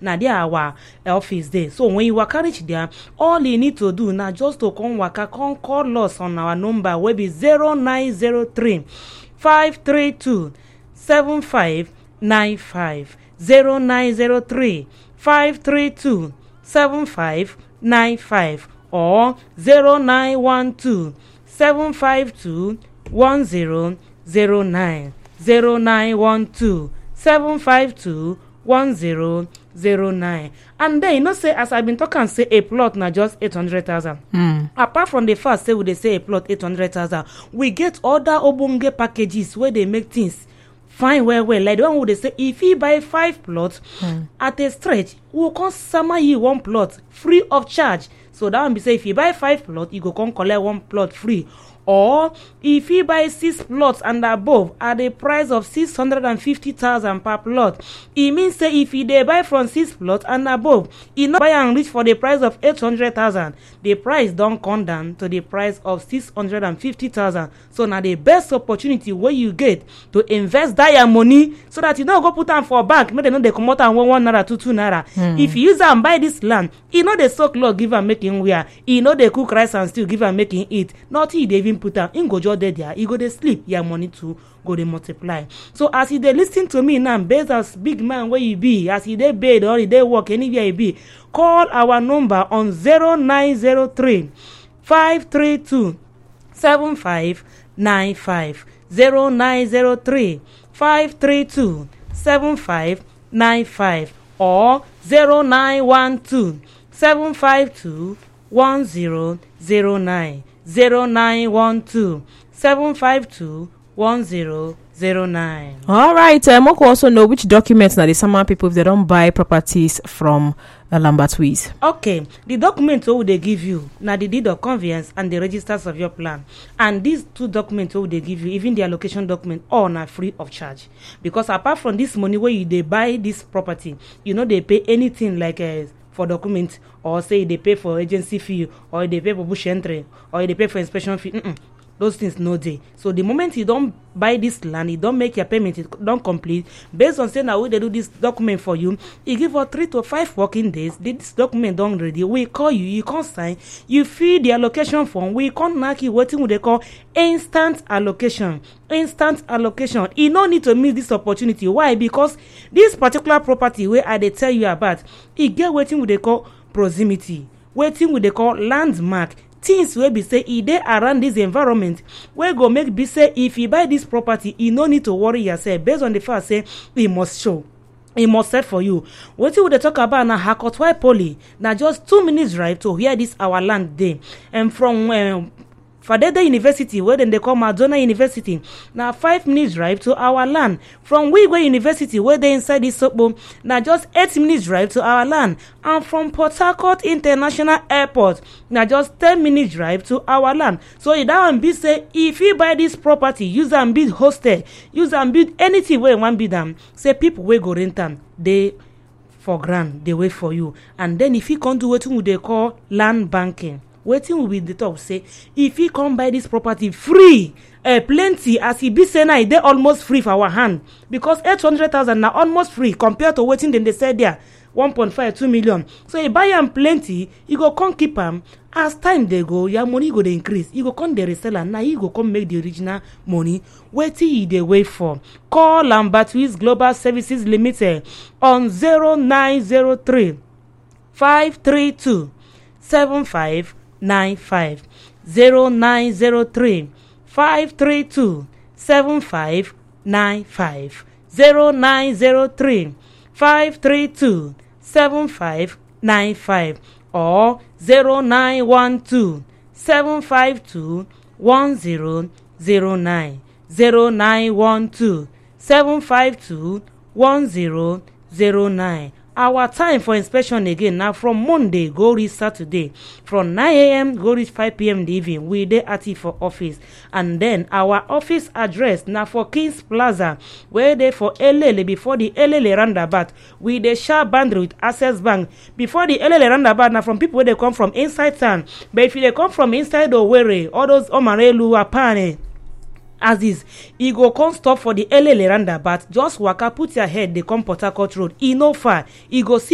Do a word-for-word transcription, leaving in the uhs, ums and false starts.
na there our office there. So when you waka reach there, all you need to do now just to come waka come call us on our number wey be zero nine zero three five three two seven five nine five zero nine zero three five three two seven five nine five or zero nine one two seven five two one zero zero nine zero nine one two seven five two one zero zero nine. And then you know say as I've been talking, say a plot na just eight hundred thousand. Mm. Apart from the first say we dey say a plot eight hundred thousand, we get other obonge packages where they make things fine well well, like the one who they say if you buy five plots mm. at a stretch, we will come summer you one plot free of charge. So that one be say if you buy five plots, you go come collect one plot free. Or if you buy six plots and above at the price of six hundred fifty thousand per plot, it means say if you dey buy from six plots and above, you not buy and reach for the price of eight hundred thousand, the price don't come down to the price of six hundred fifty thousand. So now the best opportunity where you get to invest that your money so that you don't go put them for bank, make they know they come out and one one naira, two two naira. Mm. If you use and buy this land, you know they soak log give and making wear, you know they cook rice and still give and making eat. Not he they even put am in go just there there you go dey sleep, your money too go dey multiply. So as you dey listen to me now, based as big man where you be, as you dey bed or you dey work anywhere you be, call our number on zero nine zero three five three two seven five nine five zero nine zero three five three two seven five nine five or zero nine one two seven five two one zero zero nine zero nine one two seven five two one zero zero nine. All right, um, we also know which documents now the Sama people if they don't buy properties from uh, Lambatuis. Okay, the document what they give you now the deed of conveyance and the registers of your plan, and these two documents what they give you, even the allocation document, all now free of charge. Because apart from this money where you they buy this property, you know they pay anything like a for document, or say they pay for agency fee, or they pay for bush entry, or they pay for inspection fee. Mm-mm. Those things no day. So the moment you don't buy this land, you don't make your payment, it don't complete. Based on saying that we they do this document for you, you give us three to five working days. This document done ready. We call you, you can't sign, you fill the allocation form. We can't knock you waiting what they call instant allocation. Instant allocation. You no need to miss this opportunity. Why? Because this particular property where I they tell you about, it get waiting what they call proximity, waiting what they call landmark. Things wey be say e dey around this environment wey go make be say if you buy this property, you no need to worry yourself based on the fact say e must show, e must set for you. Wetin we dey talk about na Hakotwai Poly, na just two minutes drive to where this our land dey, and from um, Fadede University, where then they call Madonna University, now five minutes drive to our land. From Wigwe University, where they inside this Sopo, now just eight minutes drive to our land. And from Port Harcourt International Airport, now just ten minutes drive to our land. So it down be say, if you buy this property, use and build hostel, use and build anything where you want be them. Say people will go rent them, they for grant, they wait for you. And then if you can't do what they call land banking, waiting will be the top say if he come buy this property free, uh, plenty as he be say now they almost free for our hand, because eight hundred thousand now almost free compared to waiting then they said there one point five two million. So you buy them plenty, you go come keep them. As time they go, your money go dey increase. You go come the reseller, now you go come make the original money. Waiting they wait for. Call Lambatuis Global Services Limited on zero nine zero three five three two seven five nine five zero nine zero three five three two seven five nine five zero nine zero three five three two seven five nine five or zero nine one two seven five two one zero zero nine zero nine one two seven five two one zero zero nine. Our time for inspection again now from Monday go reach Saturday from nine a.m. go reach five p.m. the evening. We dey active for office, and then our office address now for Kings Plaza where they for Elele before the Elele roundabout. We dey share boundary with Access Bank before the Elele roundabout. Now from people where they come from inside town, but if they come from inside Owerri, all those Omarelu, Apane, as is, e go come stop for the Elele roundabout. Just waka, put your head, they come Port Harcourt Road. E no far. E go see